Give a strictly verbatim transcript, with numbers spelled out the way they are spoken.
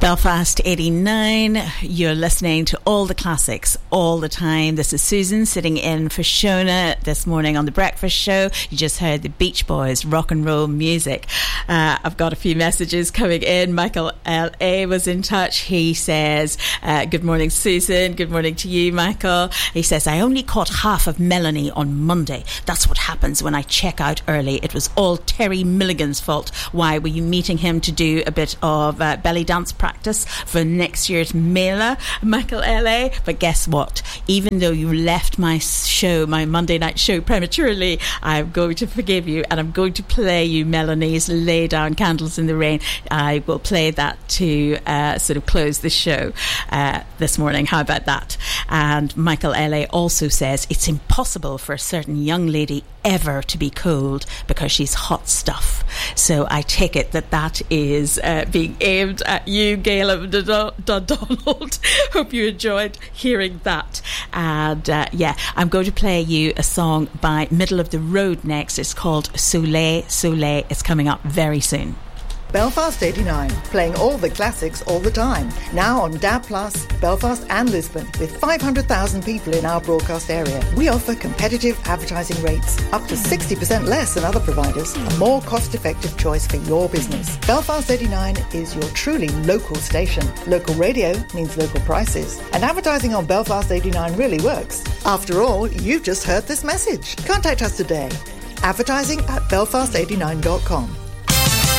Belfast eighty-nine, you're listening to all the classics all the time. This is Susan sitting in for Shona this morning on The Breakfast Show. You just heard the Beach Boys, rock and roll music. Uh, I've got a few messages coming in. Michael L A was in touch. He says, uh, good morning, Susan. Good morning to you, Michael. He says, I only caught half of Melanie on Monday. That's what happens when I check out early. It was all Terry Milligan's fault. Why were you meeting him to do a bit of uh, belly dance practice for next year's Mela, Michael L A? But guess what? Even though you left my show, my Monday night show prematurely, I'm going to forgive you and I'm going to play you Melanie's Lay Down Candles in the Rain. I will play that to uh, sort of close the show uh, this morning. How about that? And Michael L A also says it's impossible for a certain young lady ever to be cold because she's hot stuff. So I take it that that is uh, being aimed at you, Gail of Dundonald. Hope you enjoyed hearing that. And uh, yeah, I'm going to play you a song by Middle of the Road next. It's called Soleil, Soleil. It's coming up very soon. Belfast eighty-nine, playing all the classics all the time. Now on D A B plus, Belfast and Lisbon, with five hundred thousand people in our broadcast area. We offer competitive advertising rates, up to sixty percent less than other providers, a more cost-effective choice for your business. Belfast eighty-nine is your truly local station. Local radio means local prices. And advertising on Belfast eighty-nine really works. After all, you've just heard this message. Contact us today. Advertising at belfast eighty-nine dot com.